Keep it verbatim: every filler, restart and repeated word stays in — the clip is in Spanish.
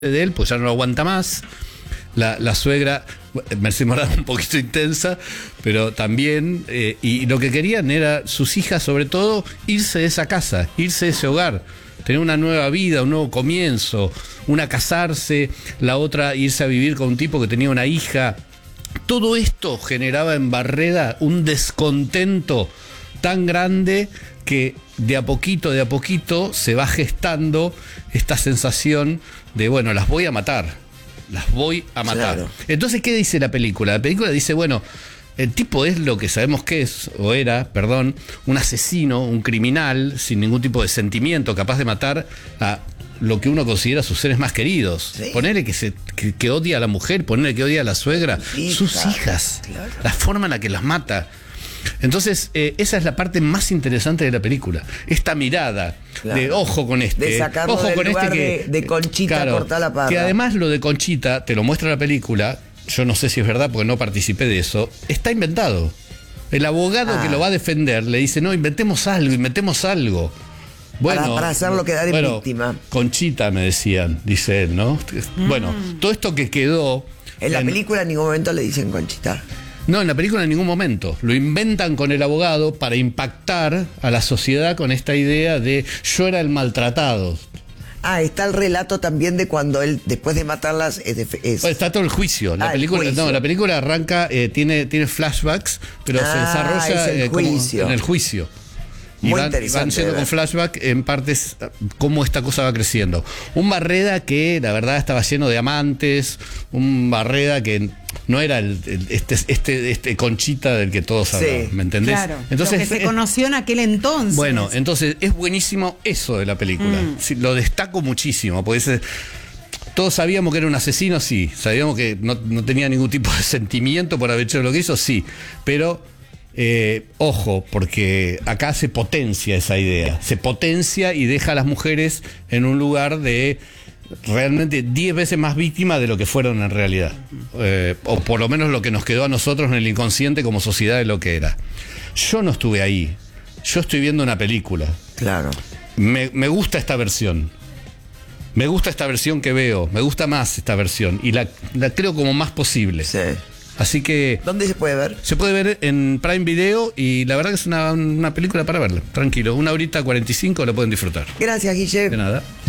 de él, pues ya no lo aguanta más. La, la suegra, Mercedes Morán, un poquito intensa, pero también, eh, y lo que querían era, sus hijas sobre todo, irse de esa casa, irse de ese hogar, tener una nueva vida, un nuevo comienzo, una casarse, la otra irse a vivir con un tipo que tenía una hija. Todo esto generaba en Barreda un descontento tan grande que de a poquito, de a poquito se va gestando esta sensación de, bueno, las voy a matar, las voy a matar. Claro. Entonces, ¿qué dice la película? La película dice, bueno, el tipo es lo que sabemos que es, o era, perdón, un asesino, un criminal, sin ningún tipo de sentimiento, capaz de matar a lo que uno considera sus seres más queridos. Sí. Ponerle que, se, que, que odia a la mujer, ponerle que odia a la suegra, Hija, sus hijas, claro. La forma en la que las mata. Entonces, eh, esa es la parte más interesante de la película. Esta mirada, claro, de ojo con este. De sacarlo ojo del con lugar este que, de, de Conchita, claro, corta la parra. Que además lo de Conchita, te lo muestra la película, yo no sé si es verdad porque no participé de eso, está inventado. El abogado ah. que lo va a defender le dice, no, inventemos algo, inventemos algo. Bueno, para, para hacerlo quedar en bueno, víctima. Conchita, me decían, dice él, ¿no? Mm. Bueno, todo esto que quedó... En la en... película en ningún momento le dicen Conchita. No, en la película en ningún momento. Lo inventan con el abogado para impactar a la sociedad con esta idea de yo era el maltratado. Ah, está el relato también de cuando él, después de matarlas, es, es... Bueno, está todo el juicio. La ah, película, juicio. No, la película arranca, eh, tiene, tiene flashbacks, pero ah, se desarrolla es el eh, como juicio. en el juicio. Y Muy van, interesante, van siendo con flashback en partes cómo esta cosa va creciendo. Un Barreda que la verdad estaba lleno de amantes, un Barreda que no era el, el, este, este, este Conchita del que todos hablan, sí, ¿me entendés? Claro, entonces, lo que se es, conoció en aquel entonces. Bueno, entonces es buenísimo eso de la película. Mm. Sí, lo destaco muchísimo, porque es, todos sabíamos que era un asesino, sí. Sabíamos que no, no tenía ningún tipo de sentimiento por haber hecho lo que hizo, sí. Pero... Eh, ojo, porque acá se potencia esa idea, se potencia y deja a las mujeres en un lugar de realmente diez veces más víctimas de lo que fueron en realidad, eh, o por lo menos lo que nos quedó a nosotros en el inconsciente como sociedad de lo que era. Yo no estuve ahí, yo estoy viendo una película. Claro. Me, me gusta esta versión. Me gusta esta versión que veo, me gusta más esta versión y la, la creo como más posible. Sí. Así que... ¿Dónde se puede ver? Se puede ver en Prime Video y la verdad que es una, una película para verla. Tranquilo, una horita cuarenta y cinco la pueden disfrutar. Gracias, Guille. De nada.